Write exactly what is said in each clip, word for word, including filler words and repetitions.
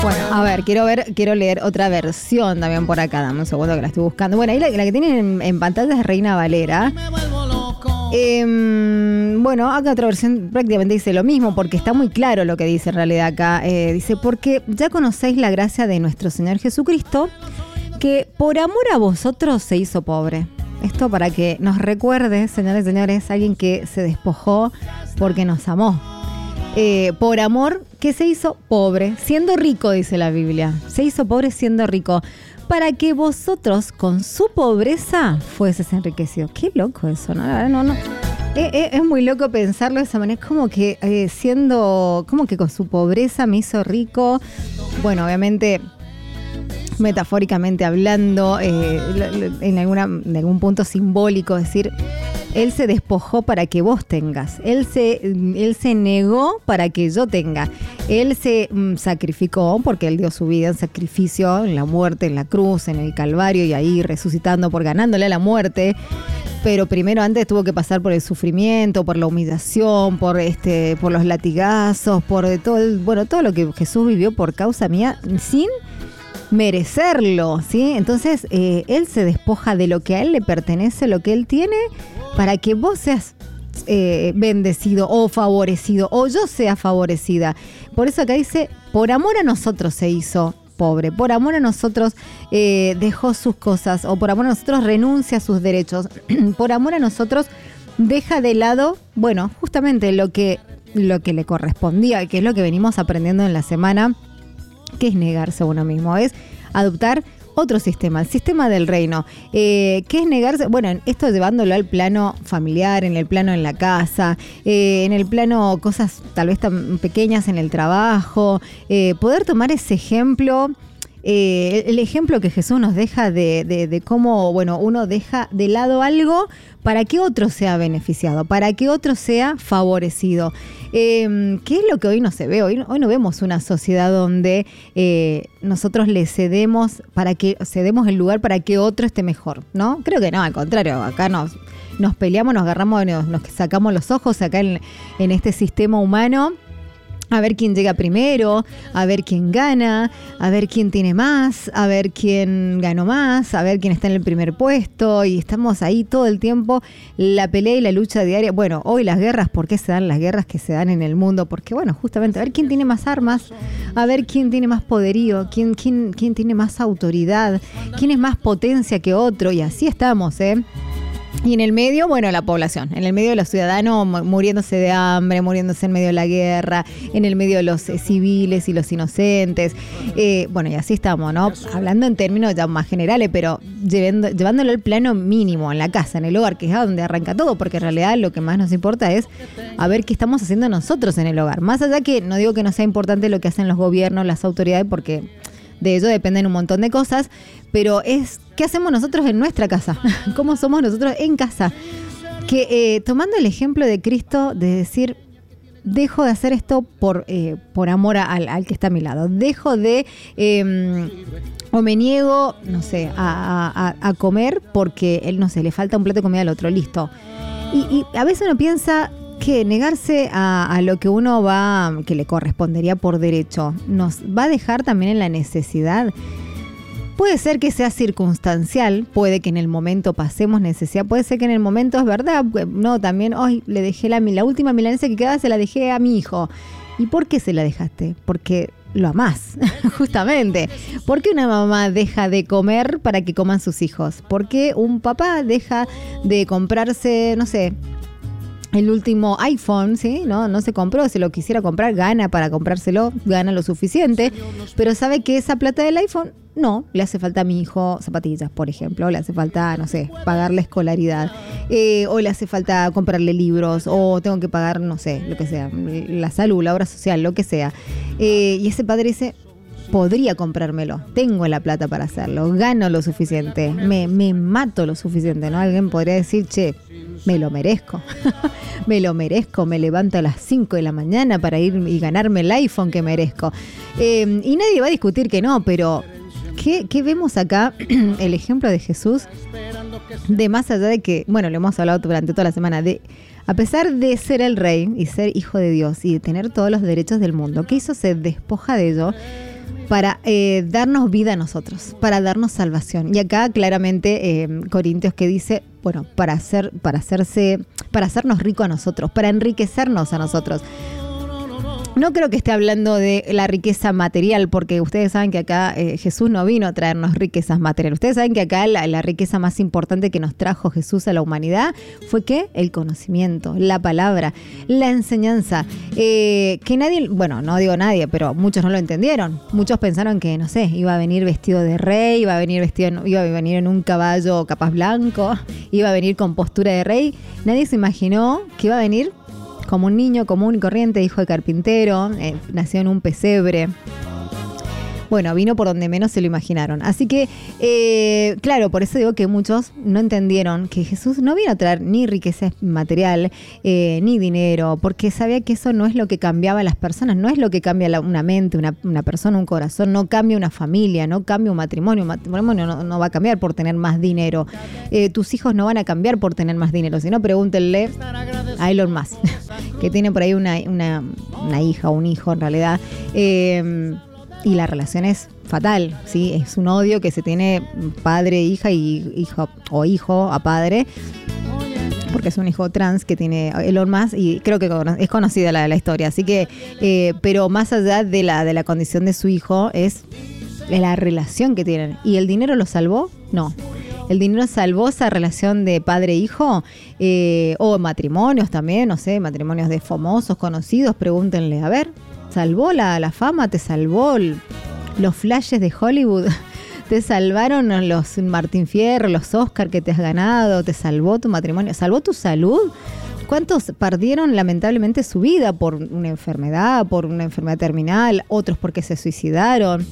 Bueno, a ver, quiero ver, quiero leer otra versión también por acá. Dame un segundo que la estoy buscando. Bueno, ahí la, la que tienen en, en pantalla es Reina Valera. Eh, bueno, acá otra versión prácticamente dice lo mismo, porque está muy claro lo que dice en realidad acá. Eh, dice, porque ya conocéis la gracia de nuestro Señor Jesucristo, que por amor a vosotros se hizo pobre. Esto para que nos recuerde, señores y señores, alguien que se despojó porque nos amó. Eh, por amor, que se hizo pobre, siendo rico, dice la Biblia. Se hizo pobre siendo rico, para que vosotros con su pobreza fueses enriquecidos. Qué loco eso, ¿no? La verdad, no, no. Es, es, es muy loco pensarlo de esa manera. Es como que eh, siendo, como que con su pobreza me hizo rico. Bueno, obviamente, metafóricamente hablando, eh, en, alguna, en algún punto simbólico, es decir, Él se despojó para que vos tengas. Él se, él se negó para que yo tenga. Él se mm, sacrificó porque Él dio su vida en sacrificio, en la muerte, en la cruz, en el Calvario y ahí resucitando por ganándole a la muerte. Pero primero antes tuvo que pasar por el sufrimiento, por la humillación, por este, por los latigazos, por todo el, bueno, todo lo que Jesús vivió por causa mía sin merecerlo, ¿sí? Entonces eh, Él se despoja de lo que a Él le pertenece, lo que Él tiene, para que vos seas eh, bendecido o favorecido, o yo sea favorecida. Por eso acá dice, por amor a nosotros se hizo pobre, por amor a nosotros eh, dejó sus cosas, o por amor a nosotros renuncia a sus derechos, por amor a nosotros deja de lado, bueno, justamente lo que, lo que le correspondía, que es lo que venimos aprendiendo en la semana, que es negarse a uno mismo, es adoptar otro sistema, el sistema del reino. Eh, ¿Qué es negarse? Bueno, esto llevándolo al plano familiar, en el plano en la casa, eh, en el plano cosas tal vez tan pequeñas en el trabajo, eh, poder tomar ese ejemplo. Eh, el ejemplo que Jesús nos deja de, de, de cómo, bueno, uno deja de lado algo para que otro sea beneficiado, para que otro sea favorecido. Eh, ¿Qué es lo que hoy no se ve? Hoy, hoy no vemos una sociedad donde eh, nosotros le cedemos para que cedemos el lugar para que otro esté mejor, ¿no? Creo que no, al contrario, acá nos, nos peleamos, nos agarramos, nos, nos sacamos los ojos acá en, en este sistema humano. A ver quién llega primero, a ver quién gana, a ver quién tiene más, a ver quién ganó más, a ver quién está en el primer puesto, y estamos ahí todo el tiempo, la pelea y la lucha diaria. Bueno, hoy las guerras, ¿por qué se dan las guerras que se dan en el mundo? Porque bueno, justamente a ver quién tiene más armas, a ver quién tiene más poderío, quién, quién, quién tiene más autoridad, quién es más potencia que otro, y así estamos, ¿eh? Y en el medio, bueno, la población, en el medio de los ciudadanos muriéndose de hambre, muriéndose en medio de la guerra, en el medio de los eh, civiles y los inocentes. Eh, bueno, y así estamos, ¿no? Hablando en términos ya más generales, pero llevando, llevándolo al plano mínimo, en la casa, en el hogar, que es a donde arranca todo, porque en realidad lo que más nos importa es a ver qué estamos haciendo nosotros en el hogar. Más allá que, no digo que no sea importante lo que hacen los gobiernos, las autoridades, porque de ello dependen un montón de cosas, pero es ¿qué hacemos nosotros en nuestra casa? ¿Cómo somos nosotros en casa? Que eh, tomando el ejemplo de Cristo, de decir, dejo de hacer esto por, eh, por amor a, al, al que está a mi lado. Dejo de, eh, o me niego, no sé, a, a, a comer porque él, no sé, le falta un plato de comida al otro, listo. Y, y a veces uno piensa que negarse a, a lo que uno va, que le correspondería por derecho, nos va a dejar también en la necesidad. Puede ser que sea circunstancial, puede que en el momento pasemos necesidad, puede ser que en el momento es verdad, no, también, hoy le dejé la, la última milanesa que quedaba, se la dejé a mi hijo. ¿Y por qué se la dejaste? Porque lo amás, justamente. ¿Por qué una mamá deja de comer para que coman sus hijos? ¿Por qué un papá deja de comprarse, no sé, el último iPhone, ¿sí? No, no se compró, si lo quisiera comprar, gana para comprárselo, gana lo suficiente, pero sabe que esa plata del iPhone, no, le hace falta a mi hijo zapatillas, por ejemplo, le hace falta, no sé, pagarle escolaridad, eh, o le hace falta comprarle libros, o tengo que pagar, no sé, lo que sea, la salud, la obra social, lo que sea. Eh, y ese padre dice, podría comprármelo, tengo la plata para hacerlo, gano lo suficiente, me, me mato lo suficiente, ¿no? Alguien podría decir, che, me lo merezco, me lo merezco, me levanto a las cinco de la mañana para ir y ganarme el iPhone que merezco. Eh, y nadie va a discutir que no, pero ¿qué, qué vemos acá? El ejemplo de Jesús, de más allá de que, bueno, lo hemos hablado durante toda la semana, de a pesar de ser el rey y ser hijo de Dios y de tener todos los derechos del mundo, ¿qué hizo? Se despoja de ello para eh, darnos vida a nosotros, para darnos salvación. Y acá claramente eh, Corintios que dice, bueno, para hacer, para hacerse, para hacernos ricos a nosotros, para enriquecernos a nosotros. No creo que esté hablando de la riqueza material, porque ustedes saben que acá eh, Jesús no vino a traernos riquezas materiales. Ustedes saben que acá la, la riqueza más importante que nos trajo Jesús a la humanidad fue ¿qué? El conocimiento, la palabra, la enseñanza. Eh, que nadie, bueno, no digo nadie, pero muchos no lo entendieron. Muchos pensaron que, no sé, iba a venir vestido de rey, iba a venir vestido, en, iba a venir en un caballo capaz blanco, iba a venir con postura de rey. Nadie se imaginó que iba a venir como un niño común y corriente, hijo de carpintero, eh, nació en un pesebre. Bueno, vino por donde menos se lo imaginaron. Así que, eh, claro, por eso digo que muchos no entendieron que Jesús no vino a traer ni riqueza material, eh, ni dinero, porque sabía que eso no es lo que cambiaba a las personas, no es lo que cambia la, una mente, una, una persona, un corazón, no cambia una familia, no cambia un matrimonio. Un matrimonio no, no va a cambiar por tener más dinero. Eh, tus hijos no van a cambiar por tener más dinero, si no, pregúntenle a Elon Musk, que tiene por ahí una, una, una hija o un hijo en realidad. Eh, Y la relación es fatal, ¿sí? Es un odio que se tiene padre, hija y hijo o hijo a padre, porque es un hijo trans que tiene Elon Musk y creo que es conocida la, la historia. Así que, eh, pero más allá de la, de la condición de su hijo, es la relación que tienen. ¿Y el dinero lo salvó? No. ¿El dinero salvó esa relación de padre-hijo? Eh, o matrimonios también, no sé, matrimonios de famosos, conocidos, pregúntenle, a ver. ¿Salvó la, la fama? ¿Te salvó el, los flashes de Hollywood? ¿Te salvaron los Martín Fierro, los Oscar que te has ganado? ¿Te salvó tu matrimonio? ¿Salvó tu salud? ¿Cuántos perdieron lamentablemente su vida por una enfermedad, por una enfermedad terminal? Otros porque se suicidaron.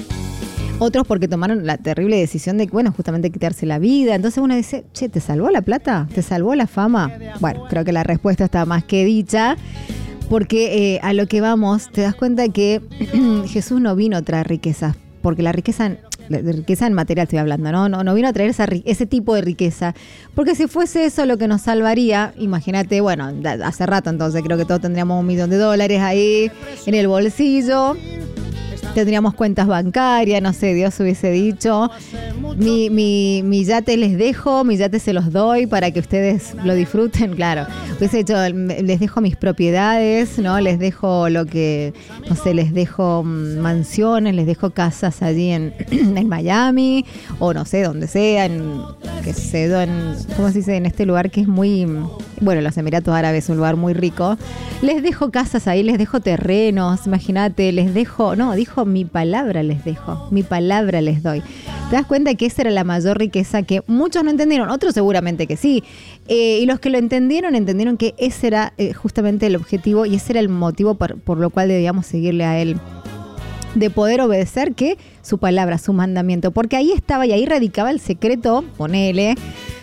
Otros porque tomaron la terrible decisión de, bueno, justamente quitarse la vida. Entonces uno dice, che, ¿te salvó la plata? ¿Te salvó la fama? Bueno, creo que la respuesta está más que dicha. Porque eh, a lo que vamos, te das cuenta que Jesús no vino a traer riquezas, porque la riqueza, de riqueza en material estoy hablando, ¿no? No, no vino a traer esa, ese tipo de riqueza, porque si fuese eso lo que nos salvaría, imagínate, bueno, hace rato entonces creo que todos tendríamos un millón de dólares ahí en el bolsillo, tendríamos cuentas bancarias, no sé, Dios hubiese dicho, mi, mi, mi yate les dejo, mi yate se los doy para que ustedes lo disfruten, claro. Hubiese dicho, les dejo mis propiedades, ¿no? Les dejo lo que, no sé, les dejo mansiones, les dejo casas allí en, en Miami, o no sé, donde sea, en, qué sé yo, en, ¿cómo se dice? En este lugar que es muy, bueno, los Emiratos Árabes, un lugar muy rico. Les dejo casas ahí, les dejo terrenos, imagínate, les dejo, no, dijo, mi palabra les dejo, mi palabra les doy. ¿Te das cuenta que esa era la mayor riqueza que muchos no entendieron? Otros seguramente que sí. Eh, y los que lo entendieron, entendieron que ese era eh, justamente el objetivo y ese era el motivo por, por lo cual debíamos seguirle a él. De poder obedecer que su palabra, su mandamiento. Porque ahí estaba y ahí radicaba el secreto, ponele,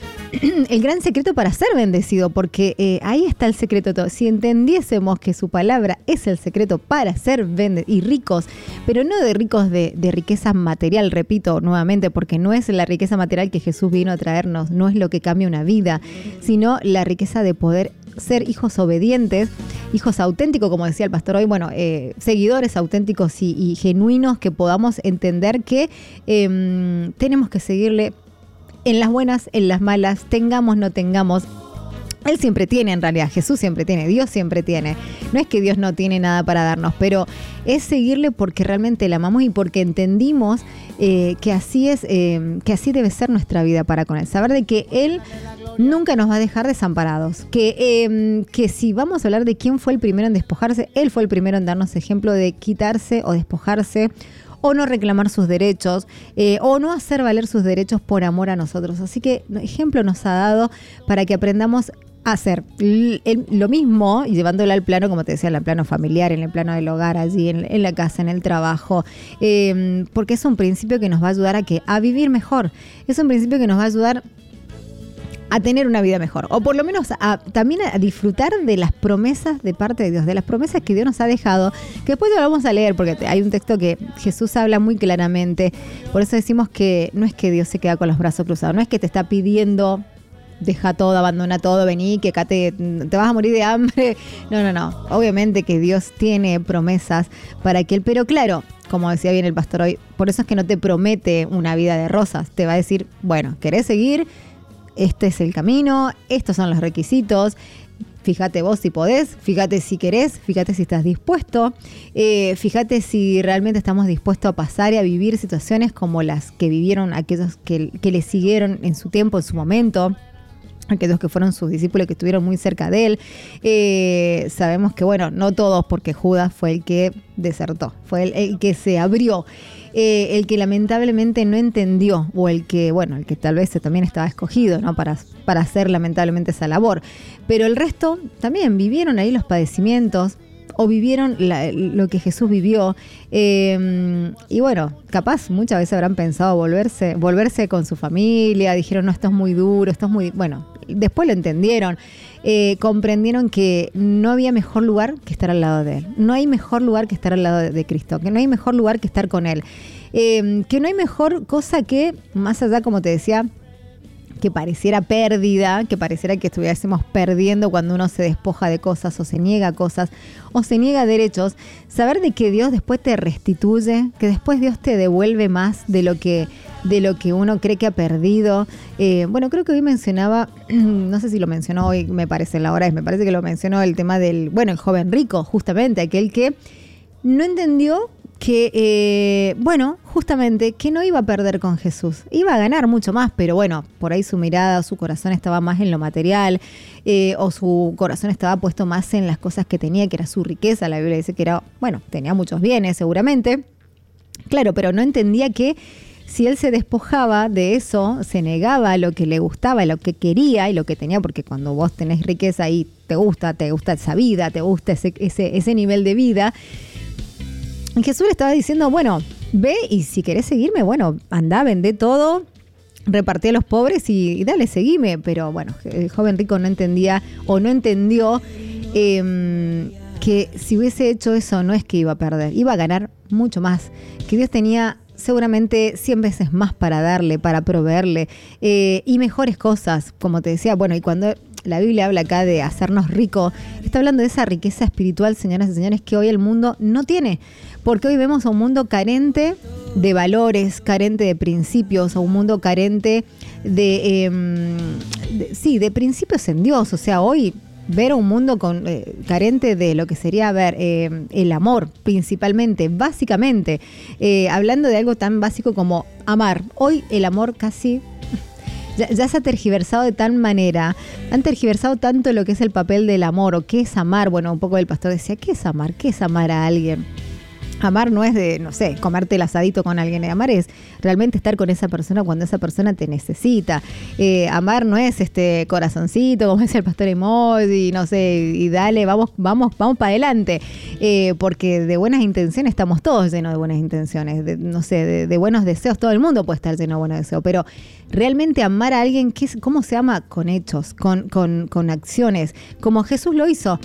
el gran secreto para ser bendecido, porque eh, ahí está el secreto todo. Si entendiésemos que su palabra es el secreto para ser bendecidos y ricos, pero no de ricos de, de riqueza material, repito nuevamente, porque no es la riqueza material que Jesús vino a traernos, no es lo que cambia una vida, sino la riqueza de poder ser hijos obedientes, hijos auténticos, como decía el pastor hoy, bueno, eh, seguidores auténticos y, y genuinos, que podamos entender que eh, tenemos que seguirle en las buenas, en las malas, tengamos, no tengamos. Él siempre tiene, en realidad, Jesús siempre tiene, Dios siempre tiene. No es que Dios no tiene nada para darnos, pero es seguirle porque realmente le amamos y porque entendimos eh, que así es, eh, que así debe ser nuestra vida para con Él. Saber de que Él nunca nos va a dejar desamparados. Que, eh, que si vamos a hablar de quién fue el primero en despojarse, Él fue el primero en darnos ejemplo de quitarse o despojarse, o no reclamar sus derechos, eh, o no hacer valer sus derechos por amor a nosotros. Así que ejemplo nos ha dado para que aprendamos a hacer l- el, lo mismo y llevándolo al plano, como te decía, al plano familiar, en el plano del hogar, allí, en, en la casa, en el trabajo, eh, porque es un principio que nos va a ayudar a, que, a vivir mejor. Es un principio que nos va a ayudar a tener una vida mejor, o por lo menos a, también a disfrutar de las promesas de parte de Dios, de las promesas que Dios nos ha dejado, que después lo vamos a leer, porque hay un texto que Jesús habla muy claramente. Por eso decimos que no es que Dios se queda con los brazos cruzados, no es que te está pidiendo deja todo, abandona todo, vení, que acá te, te vas a morir de hambre. No, no, no. Obviamente que Dios tiene promesas para que él, pero claro, como decía bien el pastor hoy, por eso es que no te promete una vida de rosas. Te va a decir, bueno, ¿querés seguir? Este es el camino, estos son los requisitos. Fíjate vos si podés, fíjate si querés, fíjate si estás dispuesto, eh, fíjate si realmente estamos dispuestos a pasar y a vivir situaciones como las que vivieron aquellos que, que le siguieron en su tiempo, en su momento, aquellos que fueron sus discípulos que estuvieron muy cerca de él. Eh, sabemos que, bueno, no todos, porque Judas fue el que desertó, fue el, el que se abrió. Eh, el que lamentablemente no entendió, o el que, bueno, el que tal vez también estaba escogido, ¿no? Para, para hacer lamentablemente esa labor. Pero el resto también vivieron ahí los padecimientos, o vivieron la, lo que Jesús vivió. Eh, y bueno, capaz muchas veces habrán pensado volverse, volverse con su familia, dijeron, no, esto es muy duro, esto es muy... Bueno, después lo entendieron. Eh, comprendieron que no había mejor lugar que estar al lado de él. No hay mejor lugar que estar al lado de, de Cristo, que no hay mejor lugar que estar con él. Eh, que no hay mejor cosa que, más allá, como te decía, que pareciera pérdida, que pareciera que estuviésemos perdiendo cuando uno se despoja de cosas o se niega a cosas o se niega a derechos, saber de que Dios después te restituye, que después Dios te devuelve más de lo que, de lo que uno cree que ha perdido. Eh, bueno, creo que hoy mencionaba, no sé si lo mencionó hoy, me parece en la hora, me parece que lo mencionó el tema del, bueno, el joven rico, justamente, aquel que no entendió que, eh, bueno, justamente, que no iba a perder con Jesús, iba a ganar mucho más, pero bueno, por ahí su mirada, su corazón estaba más en lo material, eh, o su corazón estaba puesto más en las cosas que tenía, que era su riqueza. La Biblia dice que era, bueno, tenía muchos bienes seguramente, claro, pero no entendía que si él se despojaba de eso, se negaba a lo que le gustaba, a lo que quería y lo que tenía, porque cuando vos tenés riqueza y te gusta, te gusta esa vida, te gusta ese, ese, ese nivel de vida, Jesús le estaba diciendo, bueno, ve y si querés seguirme, bueno, andá, vendé todo, repartí a los pobres y, y dale, seguime. Pero bueno, el joven rico no entendía o no entendió eh, que si hubiese hecho eso no es que iba a perder, iba a ganar mucho más, que Dios tenía seguramente cien veces más para darle, para proveerle, eh, y mejores cosas, como te decía. Bueno, y cuando la Biblia habla acá de hacernos ricos, está hablando de esa riqueza espiritual, señoras y señores, que hoy el mundo no tiene, porque hoy vemos a un mundo carente de valores, carente de principios, a un mundo carente de, eh, de sí, de principios en Dios. O sea, hoy ver a un mundo con, eh, carente de lo que sería ver eh, el amor, principalmente, básicamente, eh, hablando de algo tan básico como amar. Hoy el amor casi ya, ya se ha tergiversado de tal manera, han tergiversado tanto lo que es el papel del amor o qué es amar. Bueno, un poco el pastor decía, ¿qué es amar? ¿Qué es amar a alguien? Amar no es de, no sé, comerte el asadito con alguien. Amar es realmente estar con esa persona cuando esa persona te necesita. Eh, amar no es este corazoncito, como dice el pastor emoji, no sé, y dale, vamos, vamos, vamos para adelante. Eh, porque de buenas intenciones estamos todos llenos de buenas intenciones. De, no sé, de, de buenos deseos, todo el mundo puede estar lleno de buenos deseos. Pero realmente amar a alguien, ¿qué es, ¿cómo se ama? Con hechos, con, con, con acciones, como Jesús lo hizo.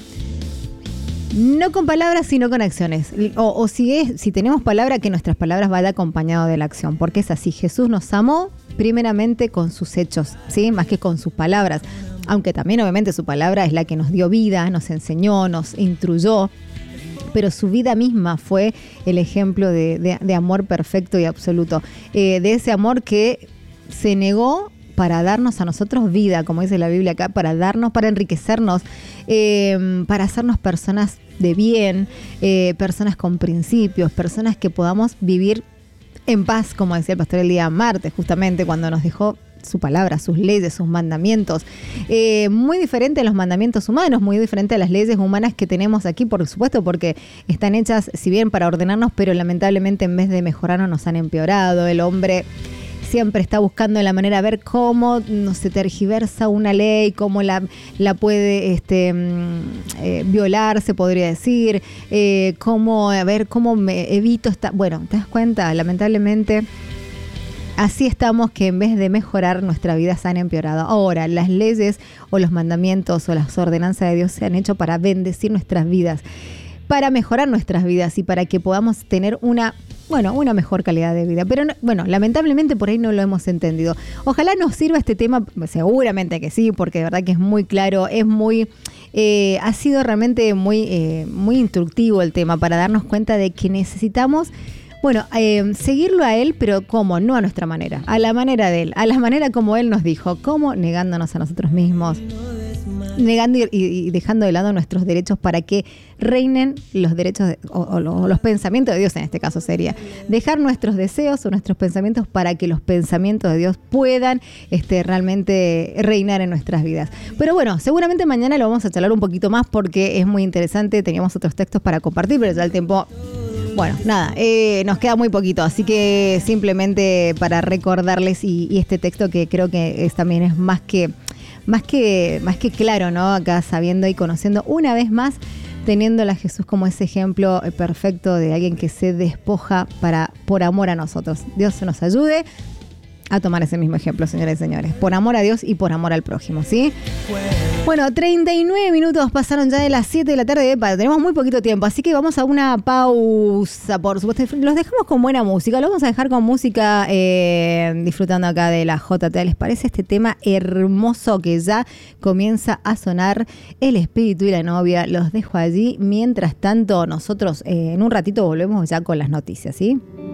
No con palabras, sino con acciones. O, o si, es, si tenemos palabra, que nuestras palabras vayan acompañado de la acción. Porque es así. Jesús nos amó primeramente con sus hechos, ¿sí? Más que con sus palabras. Aunque también, obviamente, su palabra es la que nos dio vida, nos enseñó, nos instruyó. Pero su vida misma fue el ejemplo de, de, de amor perfecto y absoluto. Eh, de ese amor que se negó para darnos a nosotros vida, como dice la Biblia acá, para darnos, para enriquecernos, eh, para hacernos personas de bien, eh, personas con principios, personas que podamos vivir en paz, como decía el pastor el día martes, justamente cuando nos dejó su palabra, sus leyes, sus mandamientos. Eh, muy diferente a los mandamientos humanos, muy diferente a las leyes humanas que tenemos aquí, por supuesto, porque están hechas, si bien para ordenarnos, pero lamentablemente en vez de mejorarnos nos han empeorado. El hombre siempre está buscando la manera de ver cómo no se tergiversa una ley, cómo la, la puede este, eh, violar, se podría decir, eh, cómo, a ver, cómo me evito esta... Bueno, ¿te das cuenta? Lamentablemente así estamos, que en vez de mejorar nuestra vida se han empeorado. Ahora, las leyes o los mandamientos o las ordenanzas de Dios se han hecho para bendecir nuestras vidas, para mejorar nuestras vidas y para que podamos tener una bueno, una mejor calidad de vida. Pero, no, bueno, lamentablemente por ahí no lo hemos entendido. Ojalá nos sirva este tema, seguramente que sí, porque de verdad que es muy claro, es muy... Eh, ha sido realmente muy, eh, muy instructivo el tema para darnos cuenta de que necesitamos... Bueno, eh, seguirlo a él, pero ¿cómo? No a nuestra manera, a la manera de él, a la manera como él nos dijo, ¿cómo? Negándonos a nosotros mismos, negando y, y dejando de lado nuestros derechos para que reinen los derechos de, o, o, o los pensamientos de Dios, en este caso sería dejar nuestros deseos o nuestros pensamientos para que los pensamientos de Dios puedan este, realmente reinar en nuestras vidas. Pero bueno, seguramente mañana lo vamos a charlar un poquito más porque es muy interesante, teníamos otros textos para compartir, pero ya el tiempo... Bueno, nada, eh, nos queda muy poquito, así que simplemente para recordarles y, y este texto que creo que es, también es más que, más que, más que claro, ¿no? Acá sabiendo y conociendo una vez más, teniéndola a Jesús como ese ejemplo perfecto de alguien que se despoja para, por amor a nosotros. Dios nos ayude a tomar ese mismo ejemplo, señores y señores, por amor a Dios y por amor al prójimo, ¿sí? Bueno, treinta y nueve minutos pasaron ya de las siete de la tarde, epa, tenemos muy poquito tiempo, así que vamos a una pausa, por supuesto. Los dejamos con buena música, los vamos a dejar con música, eh, disfrutando acá de la J T. ¿Les parece este tema hermoso que ya comienza a sonar? El espíritu y la novia, los dejo allí. Mientras tanto, nosotros eh, en un ratito volvemos ya con las noticias, ¿sí?